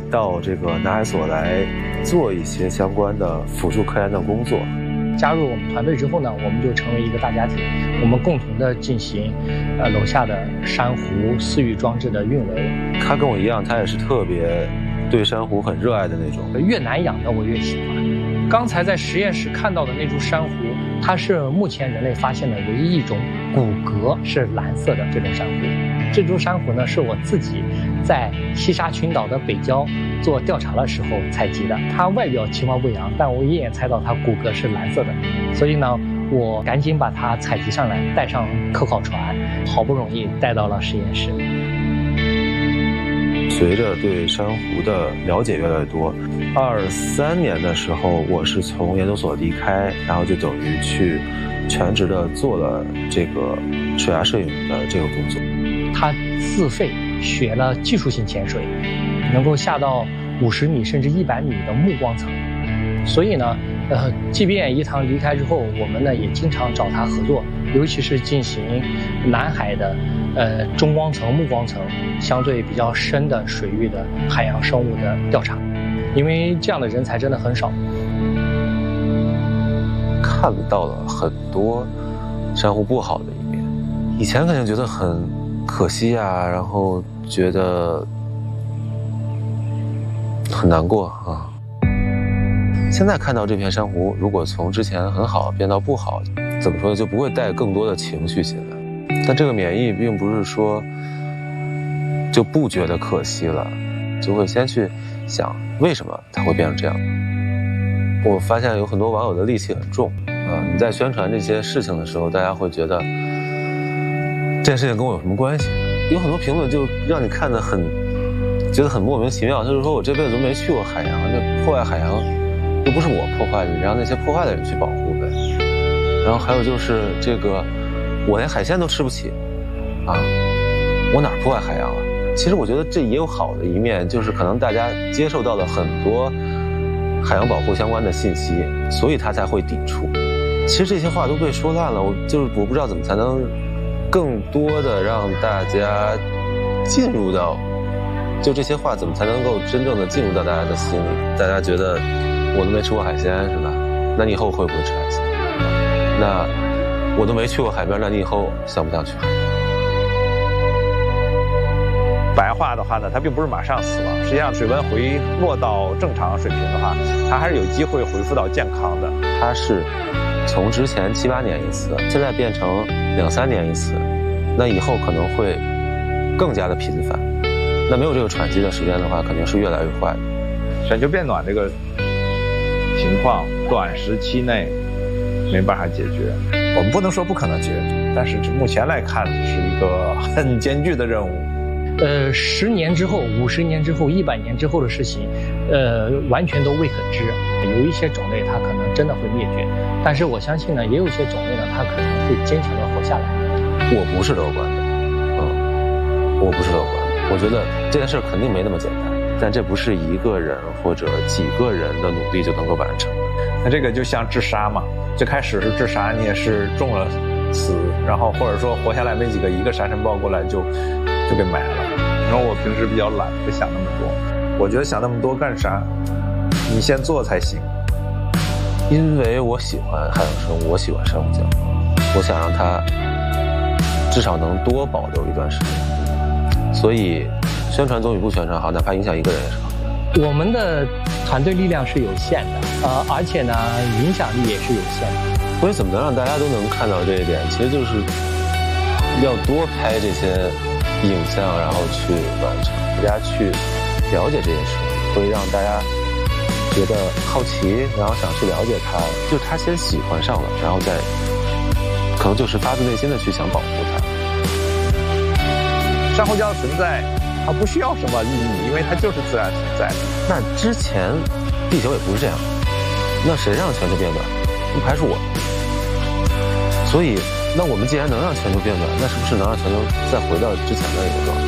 到这个南海所来做一些相关的辅助科研的工作。 加入我们团队之后呢，我们就成为一个大家庭，我们共同的进行楼下的珊瑚饲育装置的运维。 他跟我一样，他也是特别对珊瑚很热爱的那种。 越难养的我越喜欢。刚才在实验室看到的那株珊瑚，它是目前人类发现的唯一一种骨骼是蓝色的这种珊瑚。这株珊瑚呢，是我自己在西沙群岛的北郊做调查的时候采集的。它外表其貌不扬，但我一眼猜到它骨骼是蓝色的，所以呢，我赶紧把它采集上来，带上科考船，好不容易带到了实验室。 随着对珊瑚的了解越来越多，23年的时候，我是从研究所离开，然后就等于去全职的做了这个水下摄影的这个工作。 他自费学了技术性潜水，能够下到50米甚至100米的目光层。所以呢，即便一堂离开之后，我们呢也经常找他合作，尤其是进行南海的中光层、目光层相对比较深的水域的海洋生物的调查，因为这样的人才真的很少。 看到了很多珊瑚不好的一面，以前肯定觉得很可惜啊，然后觉得很难过啊。现在看到这片珊瑚，如果从之前很好变到不好，怎么说呢，就不会带更多的情绪进来。但这个免疫并不是说就不觉得可惜了，就会先去想为什么它会变成这样。我发现有很多网友的戾气很重你在宣传这些事情的时候，大家会觉得这件事情跟我有什么关系？有很多评论就让你看得觉得很莫名其妙，就是说我这辈子都没去过海洋，这破坏海洋又不是我破坏的，你让那些破坏的人去保护呗。然后还有就是这个，我连海鲜都吃不起我哪儿破坏海洋了？其实我觉得这也有好的一面，就是可能大家接受到了很多海洋保护相关的信息，所以他才会抵触。其实这些话都被说烂了，我不知道怎么才能更多的让大家进入到，就这些话怎么才能够真正的进入到大家的心里？大家觉得我都没吃过海鲜是吧？那你以后会不会吃海鲜？那我都没去过海边，那你以后想不想去海边？ 白化的话呢，它并不是马上死亡，实际上水温回落到正常水平的话，它还是有机会恢复到健康的。 它是从之前7、8年一次，现在变成2、3年一次，那以后可能会更加的频繁。那没有这个喘息的时间的话，肯定是越来越坏的。 全球变暖这个情况，短时期内没办法解决。我们不能说不可能解决，但是目前来看是一个很艰巨的任务。 10年之后、50年之后、100年之后的事情，完全都未可知。有一些种类它可能真的会灭绝，但是我相信呢，也有一些种类呢，它可能会坚强的活下来。 我不是乐观的，我不是乐观的。我觉得这件事肯定没那么简单，但这不是一个人或者几个人的努力就能够完成的。 那这个就像自杀嘛，最开始是自杀，你也是中了死，然后或者说活下来没几个，一个沙尘暴过来就给埋了。然后我平时比较懒，不想那么多。我觉得想那么多干啥？你先做才行。 因为我喜欢海洋生物，我喜欢珊瑚礁，我想让它至少能多保留一段时间。所以宣传总比不宣传好，哪怕影响一个人也是好的。 我们的团队力量是有限的，而且呢，影响力也是有限的。 所以怎么能让大家都能看到这一点？其实就是要多拍这些影像，然后去完成，大家去了解这件事，会让大家觉得好奇，然后想去了解它。就他先喜欢上了，然后再可能就是发自内心的去想保护它。 珊瑚礁存在，它不需要什么意义，因为它就是自然存在的。 那之前地球也不是这样，那谁让全球变暖？不还是我？所以，那我们既然能让全球变暖，那是不是能让全球再回到之前的一个状态？